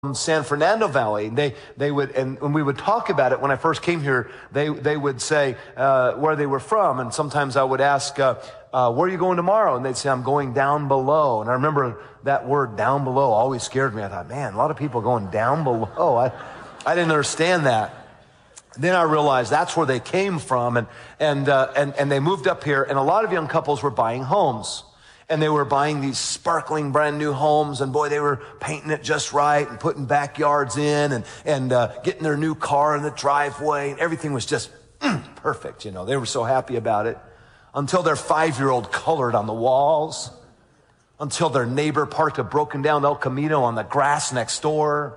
San Fernando Valley. They would, and when we would talk about it, when I first came here, they would say where they were from, and sometimes I would ask, where are you going tomorrow? And they'd say, I'm going down below. And I remember that word down below always scared me. I thought, man, a lot of people going down below. I didn't understand that. Then I realized that's where they came from, and they moved up here, and a lot of young couples were buying homes. And they were buying these sparkling brand new homes, and boy, they were painting it just right and putting backyards in and getting their new car in the driveway, and everything was just perfect. You know, they were so happy about it until their 5-year-old colored on the walls, until their neighbor parked a broken down El Camino on the grass next door,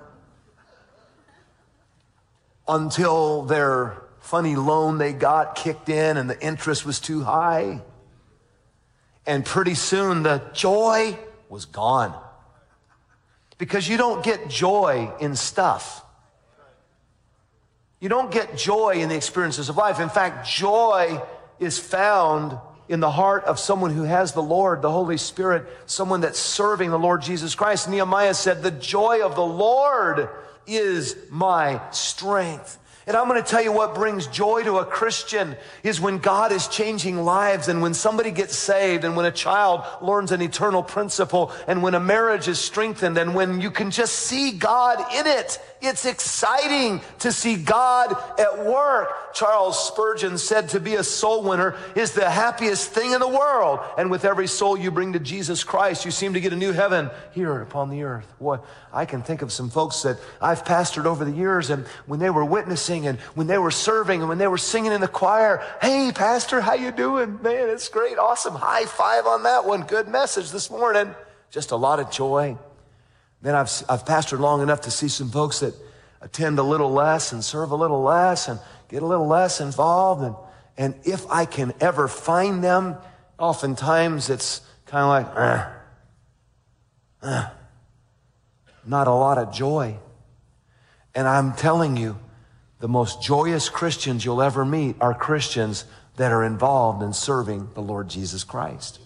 until their funny loan they got kicked in and the interest was too high. And pretty soon the joy was gone. Because you don't get joy in stuff. You don't get joy in the experiences of life. In fact, joy is found in the heart of someone who has the Lord, the Holy Spirit, someone that's serving the Lord Jesus Christ. Nehemiah said, the joy of the Lord is my strength. And I'm going to tell you what brings joy to a Christian is when God is changing lives, and when somebody gets saved, and when a child learns an eternal principle, and when a marriage is strengthened, and when you can just see God in it. It's exciting to see God at work. Charles Spurgeon said to be a soul winner is the happiest thing in the world. And with every soul you bring to Jesus Christ, you seem to get a new heaven here upon the earth. Boy, I can think of some folks that I've pastored over the years, and when they were witnessing and when they were serving and when they were singing in the choir, hey, pastor, how you doing? Man, it's great. Awesome. High five on that one. Good message this morning. Just a lot of joy. Then I've pastored long enough to see some folks that attend a little less and serve a little less and get a little less involved. And if I can ever find them, oftentimes it's kind of like, not a lot of joy. And I'm telling you, the most joyous Christians you'll ever meet are Christians that are involved in serving the Lord Jesus Christ.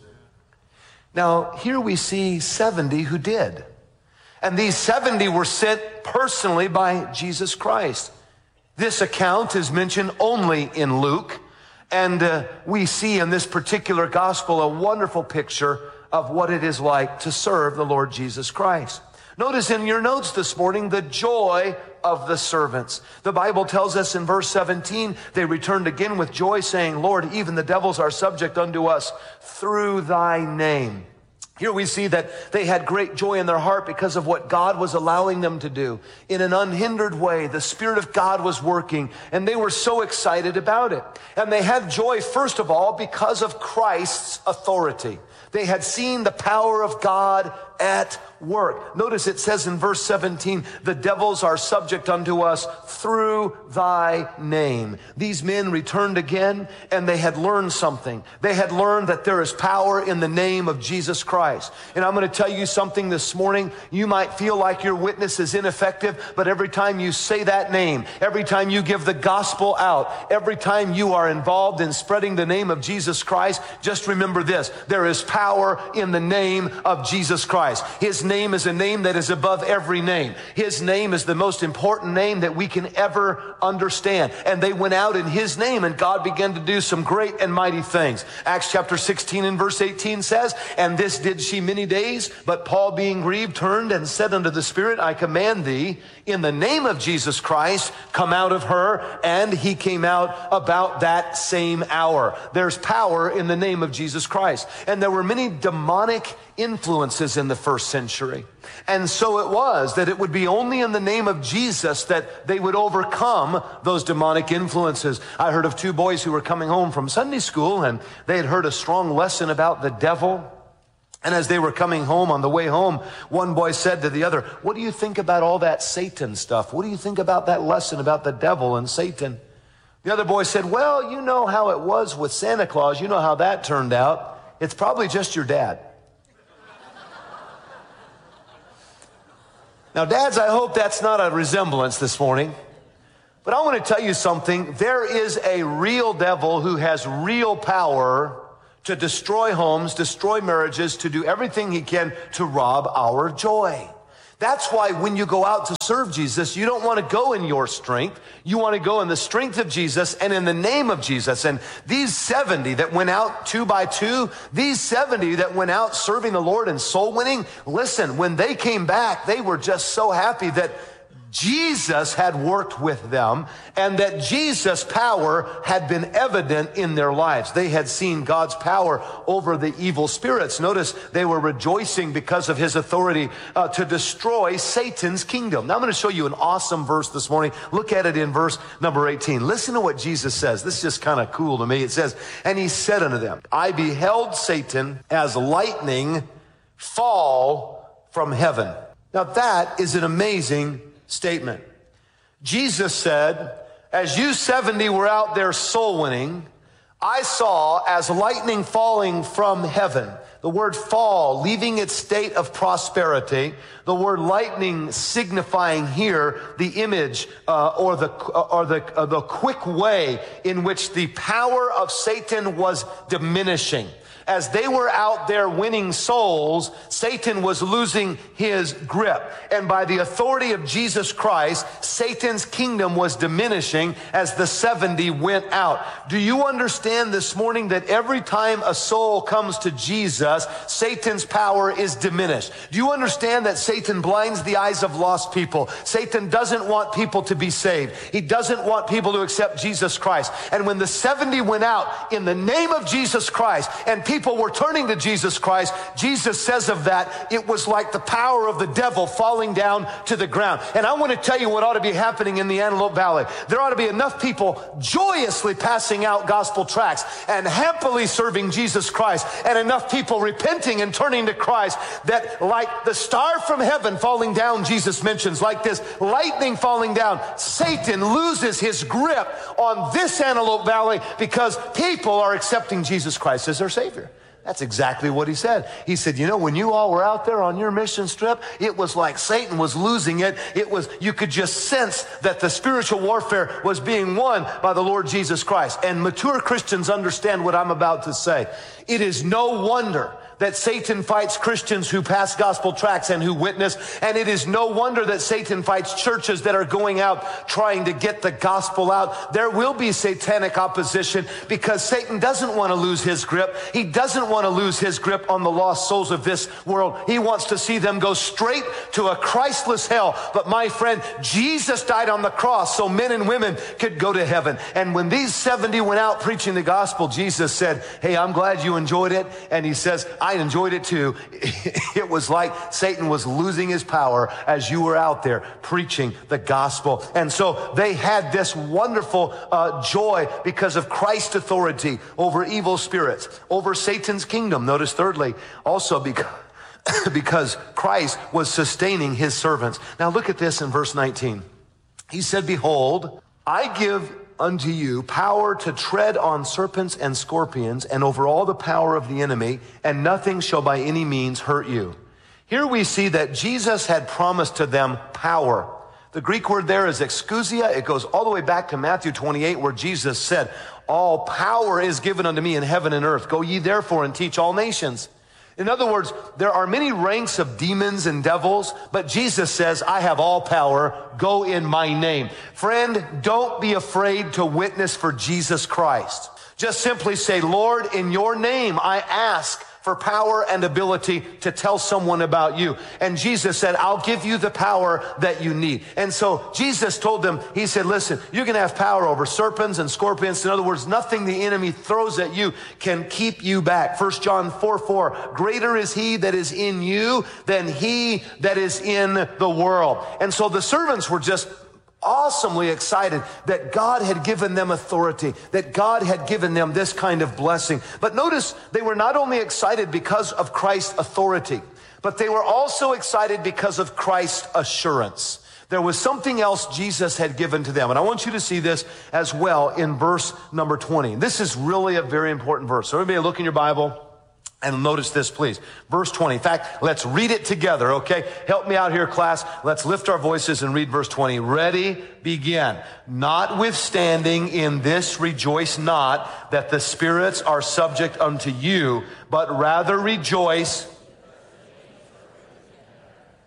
Now, here we see 70 who did. And these 70 were sent personally by Jesus Christ. This account is mentioned only in Luke. And we see in this particular gospel a wonderful picture of what it is like to serve the Lord Jesus Christ. Notice in your notes this morning, the joy of the servants. The Bible tells us in verse 17, they returned again with joy, saying, Lord, even the devils are subject unto us through thy name. Here we see that they had great joy in their heart because of what God was allowing them to do. In an unhindered way, the Spirit of God was working, and they were so excited about it. And they had joy, first of all, because of Christ's authority. They had seen the power of God at work. Notice it says in verse 17, the devils are subject unto us through thy name. These men returned again, and they had learned something. They had learned that there is power in the name of Jesus Christ. And I'm going to tell you something this morning. You might feel like your witness is ineffective, but every time you say that name, every time you give the gospel out, every time you are involved in spreading the name of Jesus Christ, just remember this: there is power in the name of Jesus Christ. His name is a name that is above every name. His name is the most important name that we can ever understand. And they went out in his name, and God began to do some great and mighty things. Acts chapter 16 and verse 18 says, and this did she many days, but Paul being grieved turned and said unto the Spirit, I command thee in the name of Jesus Christ, come out of her. And he came out about that same hour. There's power in the name of Jesus Christ. And there were many demonic influences in the first century. And so it was that it would be only in the name of Jesus that they would overcome those demonic influences. I heard of 2 boys who were coming home from Sunday school, and they had heard a strong lesson about the devil. And as they were coming home, on the way home, one boy said to the other, what do you think about all that Satan stuff? What do you think about that lesson about the devil and Satan? The other boy said, well, you know how it was with Santa Claus. You know how that turned out. It's probably just your dad. Now, dads, I hope that's not a resemblance this morning, but I want to tell you something. There is a real devil who has real power to destroy homes, destroy marriages, to do everything he can to rob our joy. That's why when you go out to serve Jesus, you don't want to go in your strength. You want to go in the strength of Jesus and in the name of Jesus. And these 70 that went out 2 by 2, these 70 that went out serving the Lord and soul winning, listen, when they came back, they were just so happy that Jesus had worked with them and that Jesus' power had been evident in their lives. They had seen God's power over the evil spirits. Notice they were rejoicing because of his authority to destroy Satan's kingdom. Now I'm going to show you an awesome verse this morning. Look at it in verse number 18. Listen to what Jesus says. This is just kind of cool to me. It says, and he said unto them, I beheld Satan as lightning fall from heaven. Now that is an amazing statement. Jesus said, as you 70 were out there soul winning, I saw as lightning falling from heaven. The word fall, leaving its state of prosperity. The word lightning signifying here the image or the quick way in which the power of Satan was diminishing. As they were out there winning souls, Satan was losing his grip. And by the authority of Jesus Christ, Satan's kingdom was diminishing as the 70 went out. Do you understand this morning that every time a soul comes to Jesus, Satan's power is diminished? Do you understand that Satan blinds the eyes of lost people? Satan doesn't want people to be saved. He doesn't want people to accept Jesus Christ. And when the 70 went out in the name of Jesus Christ and people were turning to Jesus Christ, Jesus says of that, it was like the power of the devil falling down to the ground. And I want to tell you what ought to be happening in the Antelope Valley. There ought to be enough people joyously passing out gospel tracts and happily serving Jesus Christ, and enough people repenting and turning to Christ that like the star from heaven falling down, Jesus mentions, like this lightning falling down, Satan loses his grip on this Antelope Valley because people are accepting Jesus Christ as their Savior. That's exactly what he said. He said, you know, when you all were out there on your mission trip, it was like Satan was losing it. You could just sense that the spiritual warfare was being won by the Lord Jesus Christ. And mature Christians understand what I'm about to say. It is no wonder that Satan fights Christians who pass gospel tracts and who witness. And it is no wonder that Satan fights churches that are going out trying to get the gospel out. There will be satanic opposition because Satan doesn't want to lose his grip. He doesn't want to lose his grip on the lost souls of this world. He wants to see them go straight to a Christless hell. But my friend, Jesus died on the cross so men and women could go to heaven. And when these 70 went out preaching the gospel, Jesus said, hey, I'm glad you enjoyed it. And he says, I enjoyed it too. It was like Satan was losing his power as you were out there preaching the gospel. And so they had this wonderful joy because of Christ's authority over evil spirits, over Satan's kingdom. Notice thirdly, also because Christ was sustaining his servants. Now look at this in verse 19. He said, behold, I give unto you power to tread on serpents and scorpions and over all the power of the enemy, and nothing shall by any means hurt you. Here we see that Jesus had promised to them power. The Greek word there is exousia. It goes all the way back to Matthew 28, where Jesus said, all power is given unto me in heaven and earth. Go ye therefore and teach all nations. In other words, there are many ranks of demons and devils, but Jesus says, I have all power. Go in my name. Friend, don't be afraid to witness for Jesus Christ. Just simply say, Lord, in your name, I ask for power and ability to tell someone about you. And Jesus said, I'll give you the power that you need. And so Jesus told them, he said, listen, you're going to have power over serpents and scorpions. In other words, nothing the enemy throws at you can keep you back. 1 John 4:4, greater is he that is in you than he that is in the world. And so the servants were just awesomely excited that God had given them authority, that God had given them this kind of blessing. But notice they were not only excited because of Christ's authority, but they were also excited because of Christ's assurance. There was something else Jesus had given to them. And I want you to see this as well in verse number 20. This is really a very important verse. So everybody look in your Bible. And notice this, please. Verse 20. In fact, let's read it together, okay? Help me out here, class. Let's lift our voices and read verse 20. Ready, begin. Notwithstanding in this rejoice not that the spirits are subject unto you, but rather rejoice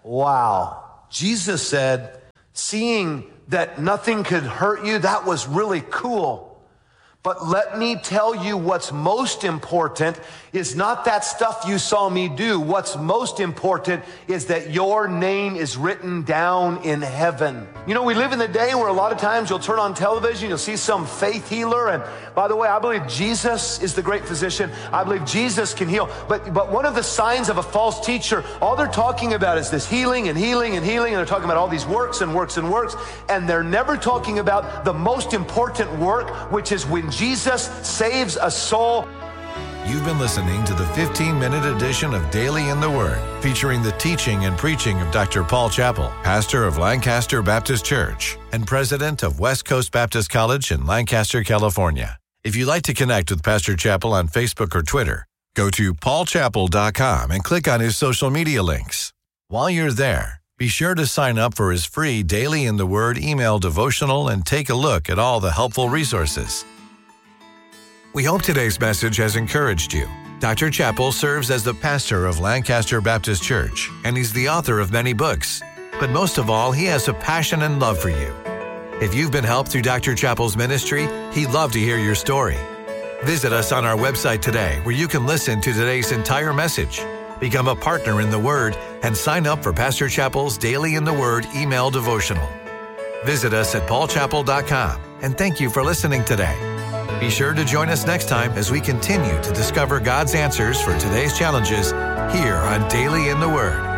wow. Jesus said, seeing that nothing could hurt you, that was really cool. But let me tell you what's most important is not that stuff you saw me do. What's most important is that your name is written down in heaven. You know, we live in the day where a lot of times you'll turn on television, you'll see some faith healer. And by the way, I believe Jesus is the great physician. I believe Jesus can heal. But one of the signs of a false teacher, all they're talking about is this healing and healing and healing. And they're talking about all these works and works and works. And they're never talking about the most important work, which is when Jesus saves a soul. You've been listening to the 15-minute edition of Daily in the Word, featuring the teaching and preaching of Dr. Paul Chappell, pastor of Lancaster Baptist Church and president of West Coast Baptist College in Lancaster, California. If you'd like to connect with Pastor Chappell on Facebook or Twitter, go to paulchappell.com and click on his social media links. While you're there, be sure to sign up for his free Daily in the Word email devotional and take a look at all the helpful resources. We hope today's message has encouraged you. Dr. Chappell serves as the pastor of Lancaster Baptist Church, and he's the author of many books. But most of all, he has a passion and love for you. If you've been helped through Dr. Chappell's ministry, he'd love to hear your story. Visit us on our website today, where you can listen to today's entire message, become a partner in the Word, and sign up for Pastor Chappell's Daily in the Word email devotional. Visit us at paulchappell.com, and thank you for listening today. Be sure to join us next time as we continue to discover God's answers for today's challenges here on Daily in the Word.